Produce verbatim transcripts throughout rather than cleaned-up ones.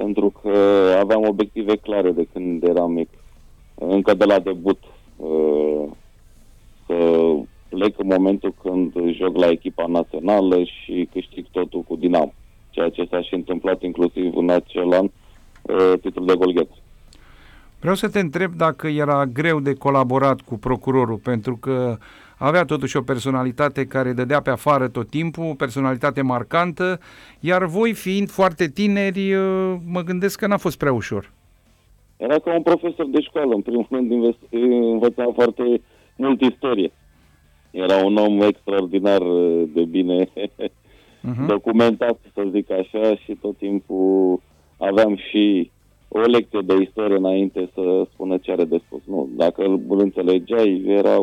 pentru că aveam obiective clare de când eram mic. Încă de la debut. Să plec în momentul când joc la echipa națională și câștig totul cu Dinamo. Ceea ce s-a și întâmplat inclusiv în acel an, titlul de golghet. Vreau să te întreb dacă era greu de colaborat cu procurorul, pentru că avea totuși o personalitate care dădea pe afară tot timpul, o personalitate marcantă, iar voi fiind foarte tineri, mă gândesc că n-a fost prea ușor. Era ca un profesor de școală, în primul rând învăța foarte mult istorie. Era un om extraordinar de bine uh-huh. documentat, să zic așa, și tot timpul aveam și o lecție de istorie înainte să spună ce are de spus. Nu, dacă îl înțelegeai, era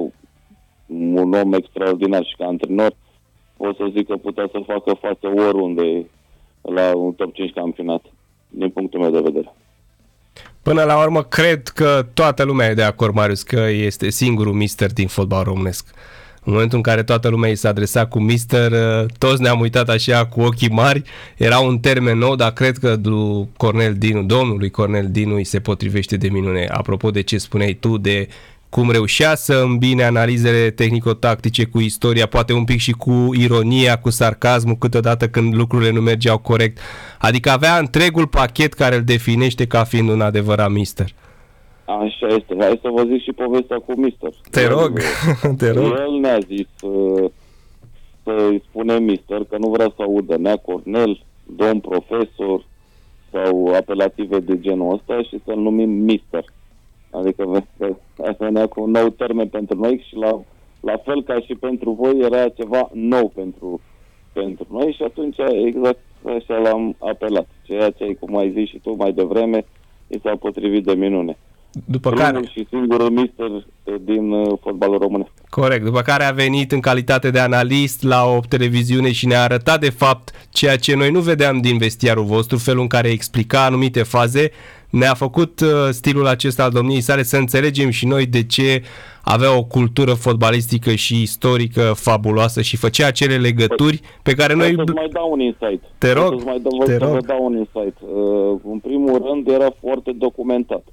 un om extraordinar și ca antrenor pot să zic că putea să facă față oriunde la un top cinci campionat, din punctul meu de vedere. Până la urmă, cred că toată lumea e de acord, Marius, că este singurul mister din fotbal românesc. În momentul în care toată lumea i s-a adresat cu mister, toți ne-am uitat așa cu ochii mari. Era un termen nou, dar cred că lui Cornel Dinu, domnului Cornel Dinu, îi se potrivește de minune. Apropo de ce spuneai tu, de cum reușea să îmbine analizele tehnico-tactice cu istoria, poate un pic și cu ironia, cu sarcasmul, câteodată când lucrurile nu mergeau corect. Adică avea întregul pachet care îl definește ca fiind un adevărat mister. Așa este. Hai să vă zic și povestea cu mister. Te rog, el, te rog. El ne-a zis să, să-i spune mister, că nu vrea să audă nea Cornel, domn profesor sau apelative de genul ăsta și să-l numim mister. Adică venea cu un nou termen pentru noi și la, la fel ca și pentru voi era ceva nou pentru, pentru noi și atunci exact așa l-am apelat. Ceea ce, cum ai zis și tu mai devreme, i s-a potrivit de minune. După care... și singurul mister din uh, fotbalul românesc. Corect. După care a venit în calitate de analist la o televiziune și ne-a arătat de fapt ceea ce noi nu vedeam din vestiarul vostru, felul în care explica anumite faze. Ne-a făcut uh, stilul acesta al domniei sale să înțelegem și noi de ce avea o cultură fotbalistică și istorică fabuloasă și făcea acele legături pe care noi... Să-ți mai dau un insight. Te rog, să-ți mai dau, te să rog. vă dau un insight. Uh, în primul rând era foarte documentat.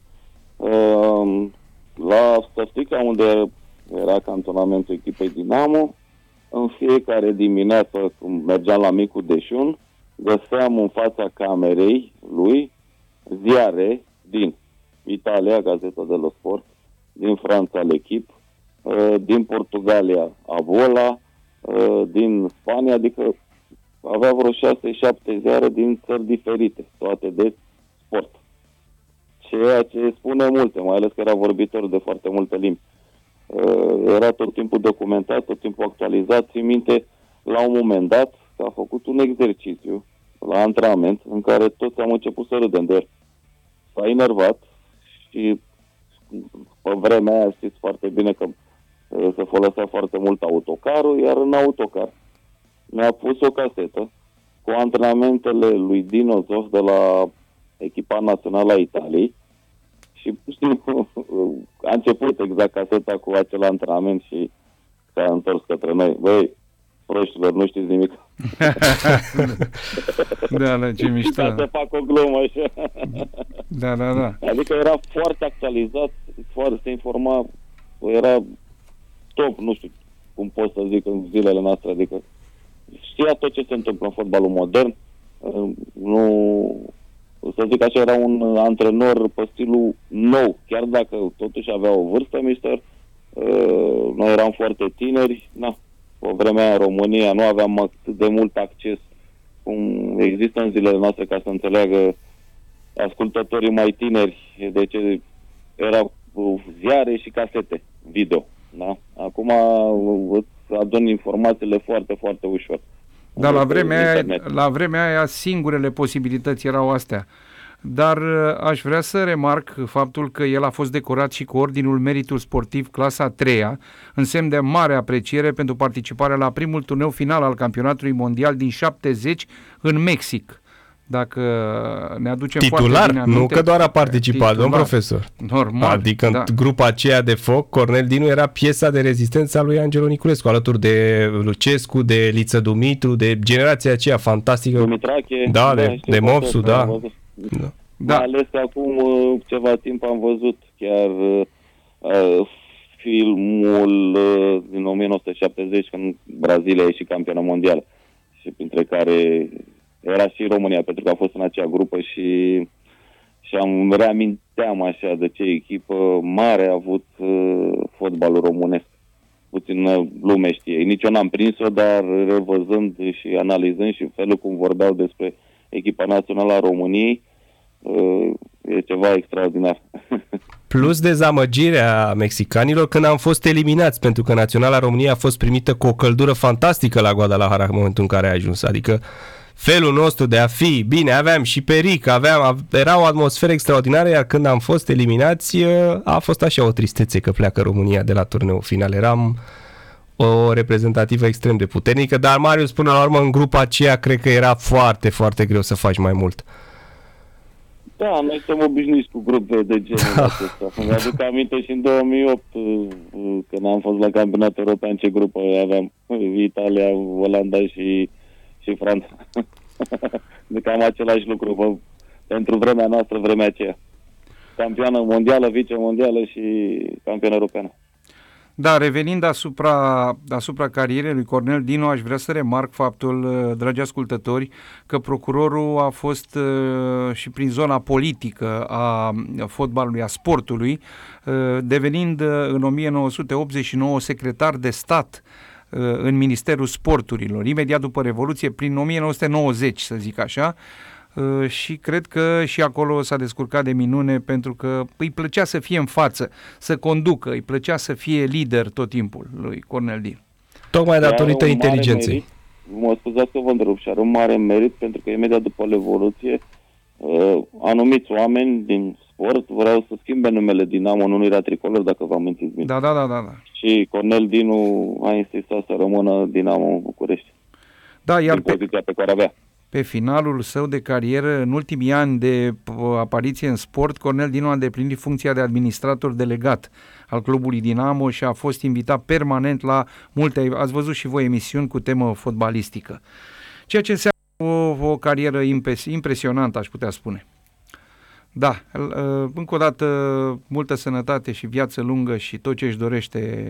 Uh, la Stăftica, unde era cantonamentul echipei Dinamo, în fiecare dimineață, când mergeam la micul dejun, găseam în fața camerei lui ziare din Italia, Gazeta dello Sport, din Franța, L'Equipe, uh, din Portugalia, Avola, uh, din Spania, adică avea vreo șase șapte ziare din țări diferite, toate de sport. Ceea ce spune multe, mai ales că era vorbitor de foarte multe limbi. Uh, era tot timpul documentat, tot timpul actualizat. Țin minte, la un moment dat, că a făcut un exercițiu la antrenament în care toți am început să râdem de el. S-a enervat și pe vremea aia știți foarte bine că uh, se folosea foarte mult autocarul, iar în autocar mi-a pus o casetă cu antrenamentele lui Dino Zof de la echipa națională a Italiei și a început exact caseta cu acel antrenament și s-a întors către noi. Băi, proștilor, nu știți nimic. Da, da, ce mișto. Ca să fac o glumă așa. Da, da, da. Adică era foarte actualizat, foarte se informa, era top, nu știu cum pot să zic în zilele noastre, adică știa tot ce se întâmplă în fotbalul modern, nu... Să zic așa, era un antrenor pe stilul nou, chiar dacă totuși avea o vârstă, mister, noi eram foarte tineri, na, pe vremea aia în România nu aveam atât de mult acces cum există în zilele noastre, ca să înțeleagă ascultătorii mai tineri, de ce erau ziare și casete video, da? Acum îți adun informațiile foarte, foarte ușor. Dar la vremea, aia, la vremea aia singurele posibilități erau astea. Dar aș vrea să remarc faptul că el a fost decorat și cu Ordinul Meritul Sportiv clasa a treia, în semn de mare apreciere pentru participarea la primul turneu final al campionatului mondial din șaptezeci în Mexic. Dacă ne aducem titular, foarte bine aminte, nu că doar a participat, titular, domn profesor. Normal. Adică da. în grupa aceea de foc, Cornel Dinu era piesa de rezistență a lui Angelo Niculescu, alături de Lucescu, de Liță Dumitru, de generația aceea fantastică. Dumitrache. Da, de, de Mopsu, da. Da. Da. Mai ales că acum uh, ceva timp am văzut chiar uh, filmul uh, din o mie nouă sute șaptezeci, când Brazilia a ieșit campionă mondială și printre care era și România, pentru că a fost în acea grupă și, și am reaminteam așa de ce echipă mare a avut uh, fotbalul românesc. Puțin lume știe. Nici eu n-am prins-o, dar revăzând și analizând și felul cum vorbeau despre echipa națională a României, e ceva extraordinar. Plus dezamăgirea mexicanilor când am fost eliminați, pentru că Naționala României a fost primită cu o căldură fantastică la Guadalajara în momentul în care a ajuns. Adică felul nostru de a fi, bine, aveam și Peric, aveam, era o atmosferă extraordinară, iar când am fost eliminați a fost așa o tristețe că pleacă România de la turneul final. Eram o reprezentativă extrem de puternică, dar Marius, până la urmă, în grupa aceea, cred că era foarte, foarte greu să faci mai mult. Da, noi suntem obișnuiți cu grupe de genul acesta. Îmi aduc aminte și în două mii opt, când am fost la campionatul european, ce grupă aveam? Italia, Olanda și, și Franța. De cam același lucru bă, pentru vremea noastră, vremea aceea. Campioană mondială, vice-mondială și campioană europeană. Da, revenind asupra, asupra carierei lui Cornel Dinu, aș vrea să remarc faptul, dragi ascultători, că procurorul a fost și prin zona politică a fotbalului, a sportului, devenind în o mie nouă sute optzeci și nouă secretar de stat în Ministerul Sporturilor, imediat după Revoluție, prin o mie nouă sute nouăzeci, să zic așa, și cred că și acolo s-a descurcat de minune, pentru că îi plăcea să fie în față, să conducă, îi plăcea să fie lider tot timpul lui Cornel Dinu. Tocmai datorită inteligenței. Merit, mă scuzați că vă întrerup, și are un mare merit, pentru că imediat după Revoluție uh, anumiți oameni din sport vreau să schimbe numele Dinamo, nu era Tricolor, dacă vă amintiți bine. Da, da, da, da, da. Și Cornel Dinu a insistat să rămână Dinamo în București. Da, iar din poziția pe, pe care avea. Pe finalul său de carieră, în ultimii ani de apariție în sport, Cornel Dinu a îndeplinit funcția de administrator delegat al clubului Dinamo și a fost invitat permanent la multe, ați văzut și voi, emisiuni cu temă fotbalistică. Ceea ce înseamnă o, o carieră impresionantă, aș putea spune. Da, încă o dată, multă sănătate și viață lungă și tot ce își dorește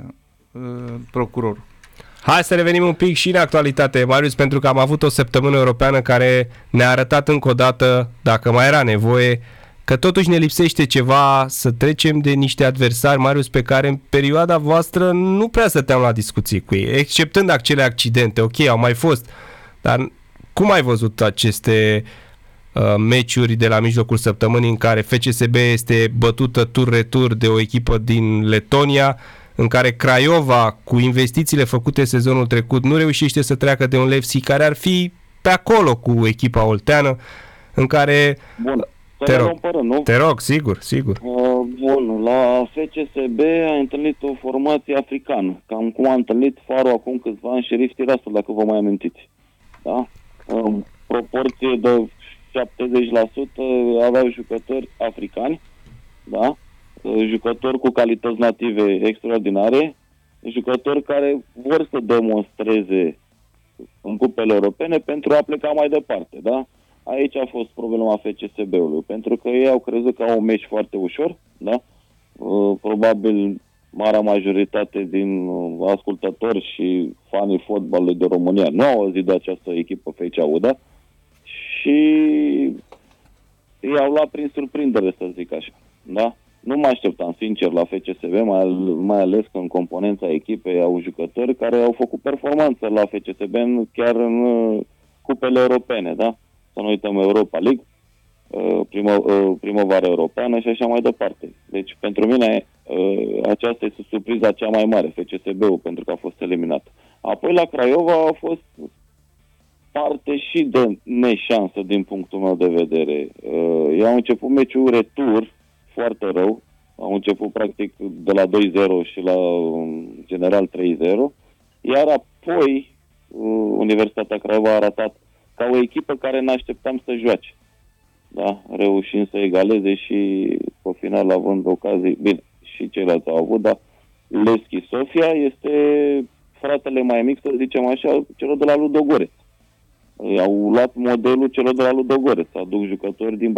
procurorul. Hai să revenim un pic și în actualitate, Marius, pentru că am avut o săptămână europeană care ne-a arătat încă o dată, dacă mai era nevoie, că totuși ne lipsește ceva, să trecem de niște adversari, Marius, pe care în perioada voastră nu prea stăteam la discuții cu ei, exceptând acele accidente, ok, au mai fost, dar cum ai văzut aceste uh, meciuri de la mijlocul săptămânii în care F C S B este bătută tur-retur de o echipă din Letonia, în care Craiova, cu investițiile făcute sezonul trecut, nu reușește să treacă de un Levski care ar fi pe acolo cu echipa olteană, în care... Bun, te rog, pără, nu? te rog, sigur, sigur. Uh, bun, la F C S B a întâlnit o formație africană, cam cum a întâlnit Faro acum câțiva ani, Șerif Tiraspol, dacă vă mai amintiți. Da? În proporție de șaptezeci la sută aveau jucători africani, da? Jucători cu calități native extraordinare, jucători care vor să demonstreze în cupele europene pentru a pleca mai departe, da? Aici a fost problema F C S B-ului, pentru că ei au crezut că au un meci foarte ușor, da? Probabil marea majoritate din ascultători și fanii fotbalului de România nu au auzit de această echipă F C U, da? Și i-au luat prin surprindere, să zic așa, da? Nu mă așteptam, sincer, la F C S B, mai, mai ales că în componența echipei au jucători care au făcut performanță la F C S B chiar în uh, cupele europene, da? Să nu uităm Europa League, uh, primă, uh, primăvară europeană și așa mai departe. Deci, pentru mine, uh, aceasta este surpriza cea mai mare, F C S B-ul, pentru că a fost eliminat. Apoi, la Craiova a fost parte și de neșansă din punctul meu de vedere. Uh, i-au început meciul retur foarte rău. Au început practic de la doi zero și la general trei zero. Iar apoi Universitatea Craiova a arătat ca o echipă care ne așteptam să joace. Da? Reușind să egaleze și pe final având ocazii. Bine, și ceilalți au avut, dar Levski Sofia este fratele mai mic, să zicem așa, celor de la Ludogorets. Au luat modelul celor de la Ludogorets. Aduc jucători din